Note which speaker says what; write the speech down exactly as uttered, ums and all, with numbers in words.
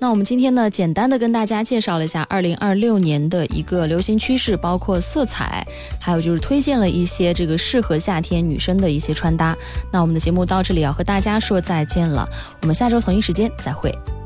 Speaker 1: 那我们今天呢，简单的跟大家介绍了一下二零二六年的一个流行趋势，包括色彩，还有就是推荐了一些这个适合夏天女生的一些穿搭。那我们的节目到这里要和大家说再见了，我们下周同一时间再会。